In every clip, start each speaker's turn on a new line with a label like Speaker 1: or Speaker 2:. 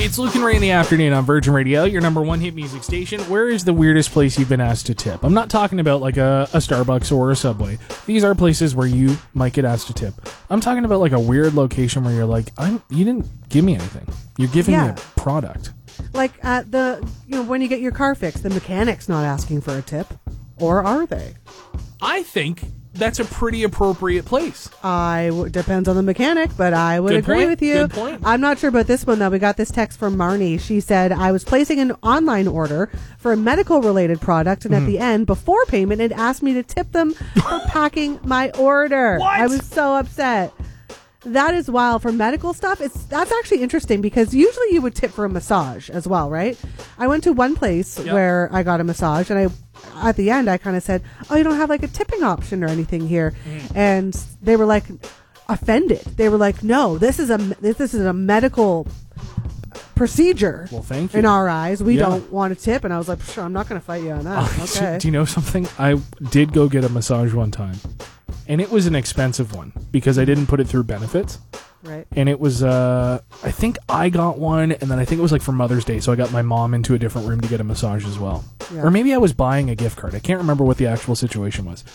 Speaker 1: It's Luke and Ray in the afternoon on Virgin Radio, your number one hit music station. Where is the weirdest place you've been asked to tip? I'm not talking about like a Starbucks or a Subway. These are places where you might get asked to tip. I'm talking about like a weird location where you're like, you didn't give me anything. You're giving me a product.
Speaker 2: Like at when you get your car fixed, the mechanic's not asking for a tip. Or are they?
Speaker 1: I think that's a pretty appropriate place.
Speaker 2: Depends on the mechanic, but I would agree with you.
Speaker 1: Good point.
Speaker 2: I'm not sure about this one, though. We got this text from Marnie. She said, I was placing an online order for a medical-related product, and at the end, before payment, it asked me to tip them for packing my order.
Speaker 1: What?
Speaker 2: I was so upset. That is wild. For medical stuff, that's actually interesting because usually you would tip for a massage as well, right? I went to one place where I got a massage, and at the end, I kind of said, oh, you don't have like a tipping option or anything here. And they were like offended. They were like, no, this is a medical procedure.
Speaker 1: Well, thank you.
Speaker 2: In our eyes, we don't want to tip. And I was like, sure, I'm not going to fight you on that. Okay.
Speaker 1: Do you know something? I did go get a massage one time, and it was an expensive one because I didn't put it through benefits.
Speaker 2: Right.
Speaker 1: And it was, I think I got one, and then I think it was like for Mother's Day, so I got my mom into a different room to get a massage as well. Yeah. Or maybe I was buying a gift card. I can't remember what the actual situation was.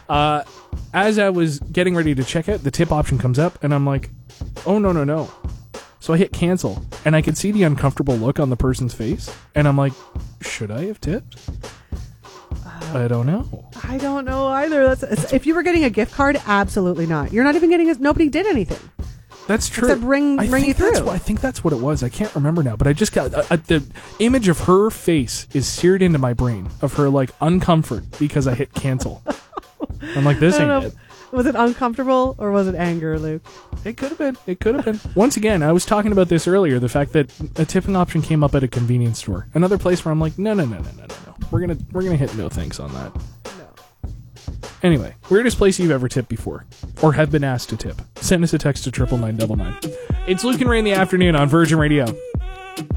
Speaker 1: As I was getting ready to check out, the tip option comes up, and I'm like, oh, no. So I hit cancel, and I could see the uncomfortable look on the person's face, and I'm like, should I have tipped? I don't know.
Speaker 2: I don't know either. If you were getting a gift card, absolutely not. You're not even getting nobody did anything.
Speaker 1: That's true.
Speaker 2: Except ring you through.
Speaker 1: I think that's what it was. I can't remember now, but I just got the image of her face is seared into my brain of her like uncomfort because I hit cancel. I'm like, this ain't it.
Speaker 2: Was it uncomfortable or was it anger, Luke?
Speaker 1: It could have been. Once again, I was talking about this earlier. The fact that a tipping option came up at a convenience store, another place where I'm like, no. We're gonna hit no thanks on that. Anyway, weirdest place you've ever tipped before, or have been asked to tip. Send us a text to 99999. It's Luke and Ray in the afternoon on Virgin Radio.